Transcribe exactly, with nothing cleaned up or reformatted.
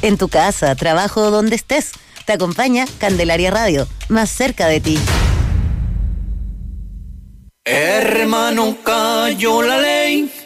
En tu casa, trabajo o donde estés, te acompaña Candelaria Radio, más cerca de ti. Hermano, cayó la ley.